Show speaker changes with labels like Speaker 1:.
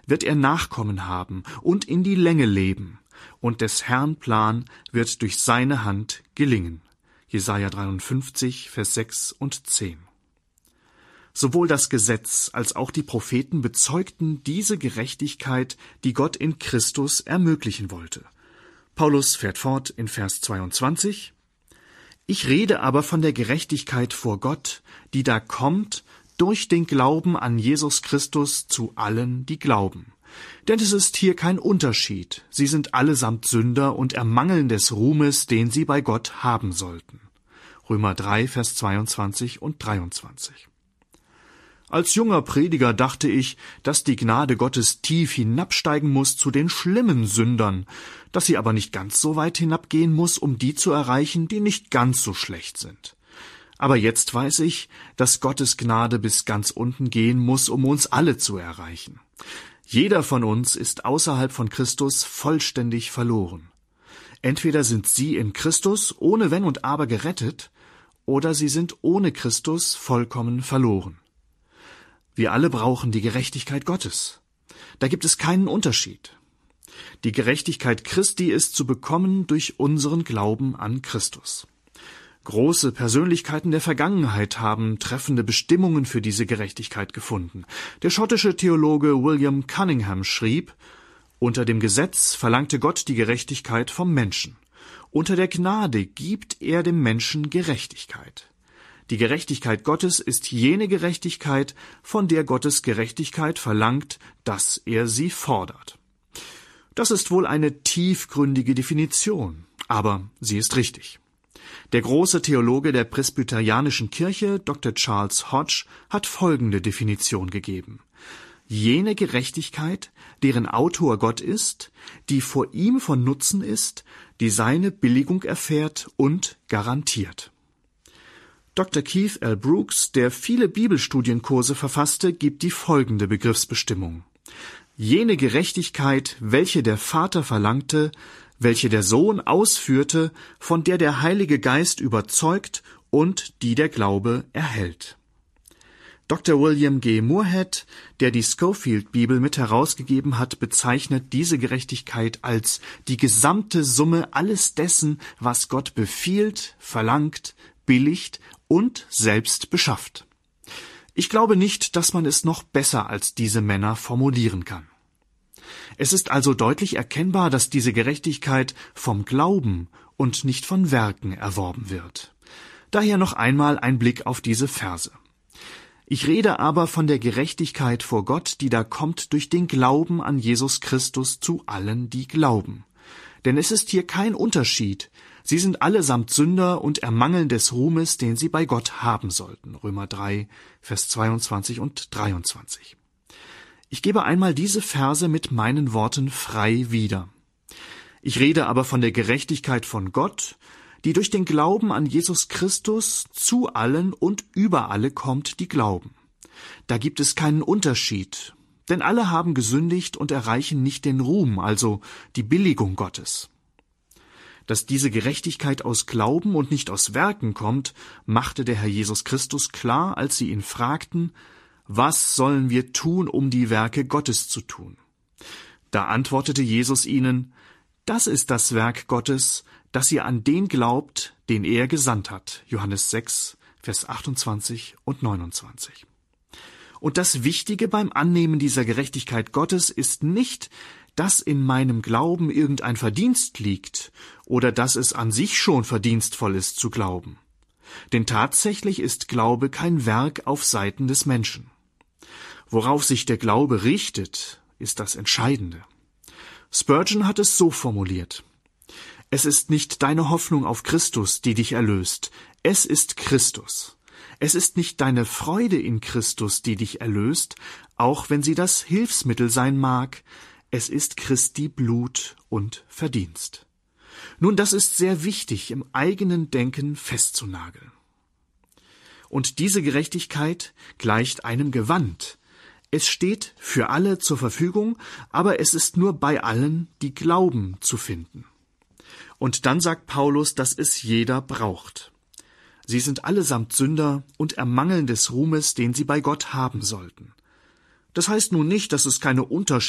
Speaker 1: wird er Nachkommen haben und in die Länge leben, und des Herrn Plan wird durch seine Hand gelingen. Jesaja 53, Vers 6 und 10. Sowohl das Gesetz als auch die Propheten bezeugten diese Gerechtigkeit, die Gott in Christus ermöglichen wollte. Paulus fährt fort in Vers 22: Ich rede aber von der Gerechtigkeit vor Gott, die da kommt durch den Glauben an Jesus Christus zu allen, die glauben. Denn es ist hier kein Unterschied. Sie sind allesamt Sünder und ermangeln des Ruhmes, den sie bei Gott haben sollten. Römer 3, Vers 22 und 23. Als junger Prediger dachte ich, dass die Gnade Gottes tief hinabsteigen muss zu den schlimmen Sündern, dass sie aber nicht ganz so weit hinabgehen muss, um die zu erreichen, die nicht ganz so schlecht sind. Aber jetzt weiß ich, dass Gottes Gnade bis ganz unten gehen muss, um uns alle zu erreichen. Jeder von uns ist außerhalb von Christus vollständig verloren. Entweder sind Sie in Christus ohne Wenn und Aber gerettet, oder Sie sind ohne Christus vollkommen verloren. Wir alle brauchen die Gerechtigkeit Gottes. Da gibt es keinen Unterschied. Die Gerechtigkeit Christi ist zu bekommen durch unseren Glauben an Christus. Große Persönlichkeiten der Vergangenheit haben treffende Bestimmungen für diese Gerechtigkeit gefunden. Der schottische Theologe William Cunningham schrieb: Unter dem Gesetz verlangte Gott die Gerechtigkeit vom Menschen. Unter der Gnade gibt er dem Menschen Gerechtigkeit. Die Gerechtigkeit Gottes ist jene Gerechtigkeit, von der Gottes Gerechtigkeit verlangt, dass er sie fordert. Das ist wohl eine tiefgründige Definition, aber sie ist richtig. Der große Theologe der Presbyterianischen Kirche, Dr. Charles Hodge, hat folgende Definition gegeben: Jene Gerechtigkeit, deren Autor Gott ist, die vor ihm von Nutzen ist, die seine Billigung erfährt und garantiert. Dr. Keith L. Brooks, der viele Bibelstudienkurse verfasste, gibt die folgende Begriffsbestimmung: Jene Gerechtigkeit, welche der Vater verlangte, welche der Sohn ausführte, von der der Heilige Geist überzeugt und die der Glaube erhält. Dr. William G. Moorhead, der die Scofield-Bibel mit herausgegeben hat, bezeichnet diese Gerechtigkeit als die gesamte Summe alles dessen, was Gott befiehlt, verlangt, billigt und selbst beschafft. Ich glaube nicht, dass man es noch besser als diese Männer formulieren kann. Es ist also deutlich erkennbar, dass diese Gerechtigkeit vom Glauben und nicht von Werken erworben wird. Daher noch einmal ein Blick auf diese Verse. Ich rede aber von der Gerechtigkeit vor Gott, die da kommt durch den Glauben an Jesus Christus zu allen, die glauben. Denn es ist hier kein Unterschied. Sie sind allesamt Sünder und ermangeln des Ruhmes, den sie bei Gott haben sollten. Römer 3, Vers 22 und 23. Ich gebe einmal diese Verse mit meinen Worten frei wieder. Ich rede aber von der Gerechtigkeit von Gott, die durch den Glauben an Jesus Christus zu allen und über alle kommt, die glauben. Da gibt es keinen Unterschied, denn alle haben gesündigt und erreichen nicht den Ruhm, also die Billigung Gottes. Dass diese Gerechtigkeit aus Glauben und nicht aus Werken kommt, machte der Herr Jesus Christus klar, als sie ihn fragten: Was sollen wir tun, um die Werke Gottes zu tun? Da antwortete Jesus ihnen: Das ist das Werk Gottes, dass ihr an den glaubt, den er gesandt hat. Johannes 6, Vers 28 und 29. Und das Wichtige beim Annehmen dieser Gerechtigkeit Gottes ist nicht, dass in meinem Glauben irgendein Verdienst liegt oder dass es an sich schon verdienstvoll ist zu glauben. Denn tatsächlich ist Glaube kein Werk auf Seiten des Menschen. Worauf sich der Glaube richtet, ist das Entscheidende. Spurgeon hat es so formuliert: Es ist nicht deine Hoffnung auf Christus, die dich erlöst, es ist Christus. Es ist nicht deine Freude in Christus, die dich erlöst, auch wenn sie das Hilfsmittel sein mag, es ist Christi Blut und Verdienst. Nun, das ist sehr wichtig, im eigenen Denken festzunageln. Und diese Gerechtigkeit gleicht einem Gewand. Es steht für alle zur Verfügung, aber es ist nur bei allen, die glauben, zu finden. Und dann sagt Paulus, dass es jeder braucht. Sie sind allesamt Sünder und ermangeln des Ruhmes, den sie bei Gott haben sollten. Das heißt nun nicht, dass es keine Unterschiede